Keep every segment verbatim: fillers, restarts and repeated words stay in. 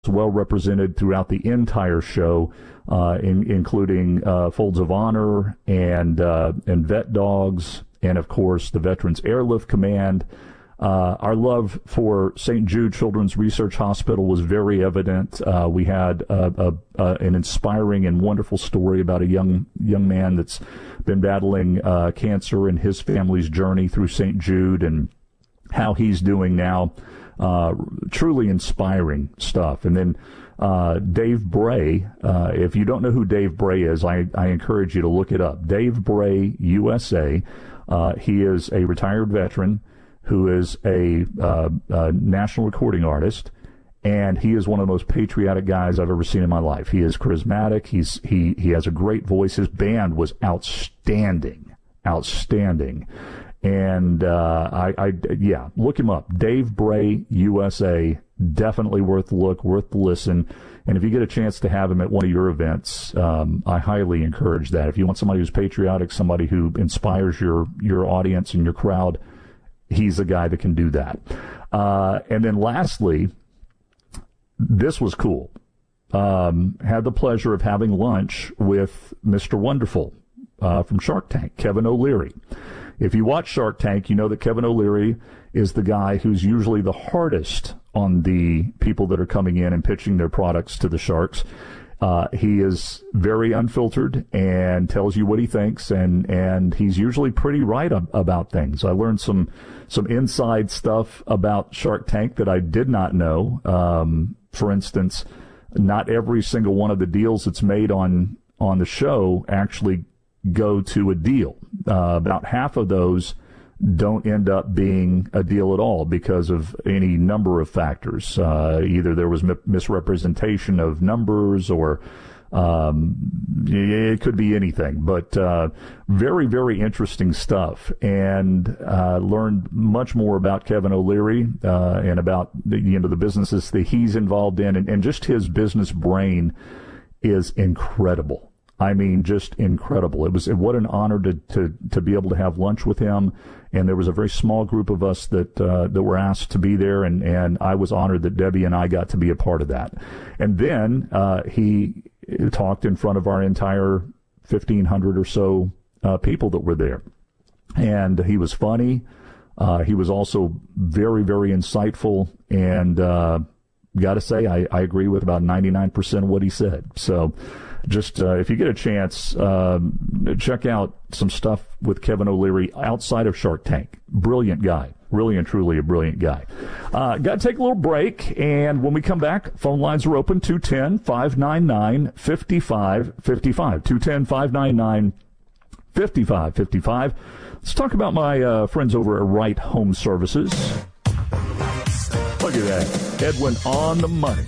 well represented throughout the entire show, uh, in, including uh, Folds of Honor and uh, and Vet Dogs, and of course the Veterans Airlift Command. Uh, our love for Saint Jude Children's Research Hospital was very evident. Uh, we had a, a, a, an inspiring and wonderful story about a young young man that's been battling uh, cancer and his family's journey through Saint Jude and how he's doing now. Uh, truly inspiring stuff. And then uh, Dave Bray, uh, if you don't know who Dave Bray is, I, I encourage you to look it up. Dave Bray, U S A. Uh, he is a retired veteran who is a, uh, a national recording artist, and he is one of the most patriotic guys I've ever seen in my life. He is charismatic. He's he he has a great voice. His band was outstanding, outstanding. And uh, I, I, yeah, look him up. Dave Bray, U S A. Definitely worth the look, worth the listen. And if you get a chance to have him at one of your events, um, I highly encourage that. If you want somebody who's patriotic, somebody who inspires your your audience and your crowd, he's the guy that can do that. Uh, and then lastly, this was cool. Um, had the pleasure of having lunch with Mister Wonderful uh, from Shark Tank, Kevin O'Leary. If you watch Shark Tank, you know that Kevin O'Leary is the guy who's usually the hardest on the people that are coming in and pitching their products to the sharks. Uh, he is very unfiltered and tells you what he thinks, and, and he's usually pretty right ab- about things. I learned some some inside stuff about Shark Tank that I did not know. Um, for instance, not every single one of the deals that's made on on the show actually go to a deal. Uh, about half of those don't end up being a deal at all because of any number of factors. Uh, either there was m- misrepresentation of numbers, or um, it could be anything. But uh, very, very interesting stuff, and uh, learned much more about Kevin O'Leary uh, and about the, you know, the businesses that he's involved in, and, and just his business brain is incredible. I mean, just incredible. It was what an honor to, to, to be able to have lunch with him. And there was a very small group of us that uh, that were asked to be there, and, and I was honored that Debbie and I got to be a part of that. And then uh, he talked in front of our entire fifteen hundred or so uh, people that were there. And he was funny. Uh, he was also very, very insightful, and uh, got to say, I, I agree with about ninety-nine percent of what he said. So just uh, if you get a chance, um, check out some stuff with Kevin O'Leary outside of Shark Tank. Brilliant guy. Really and truly a brilliant guy. Uh, got to take a little break, and when we come back, phone lines are open, two one zero, five nine nine, five five five five, two one zero, five nine nine, five five five five. Let's talk about my uh, friends over at Wright Home Services. Look at that. Edwin on the money.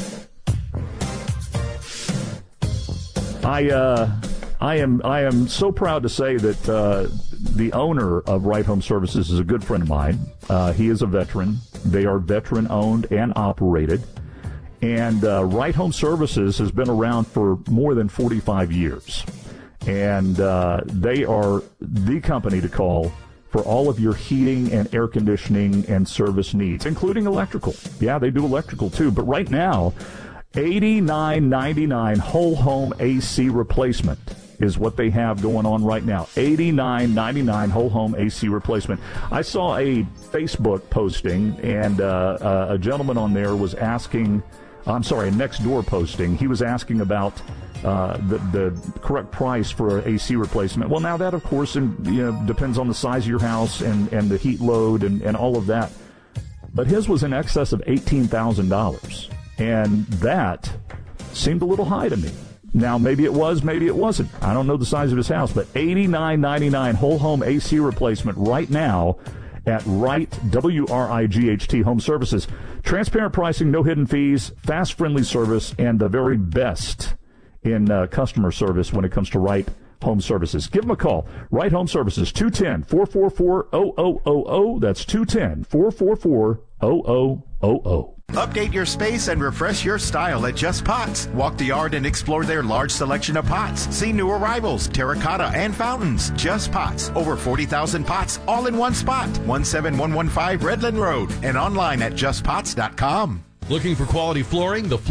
I uh, I am I am so proud to say that uh, the owner of Wright Home Services is a good friend of mine. Uh, he is a veteran. They are veteran-owned and operated. And uh, Wright Home Services has been around for more than forty-five years. And uh, they are the company to call for all of your heating and air conditioning and service needs, including electrical. Yeah, they do electrical too. But right now, eighty-nine ninety-nine whole home A C replacement is what they have going on right now. eighty-nine ninety-nine whole home A C replacement. I saw a Facebook posting, and uh, uh, a gentleman on there was asking, I'm sorry, a Nextdoor posting. He was asking about uh, the, the correct price for an A C replacement. Well, now that, of course, in, you know, depends on the size of your house and, and the heat load and, and all of that. But his was in excess of eighteen thousand dollars. And that seemed a little high to me. Now, maybe it was, maybe it wasn't. I don't know the size of his house, but eighty-nine ninety-nine whole home A C replacement right now at Wright, W R I G H T Home Services. Transparent pricing, no hidden fees, fast, friendly service, and the very best in uh, customer service when it comes to Wright Home Services. Give them a call. Wright Home Services, two one zero, four four four, zero zero zero zero. That's two one zero, four four four, zero zero zero zero. Update your space and refresh your style at Just Pots. Walk the yard and explore their large selection of pots. See new arrivals, terracotta, and fountains. Just Pots. Over forty thousand pots, all in one spot. one seven one one five Redland Road. And online at just pots dot com. Looking for quality flooring? The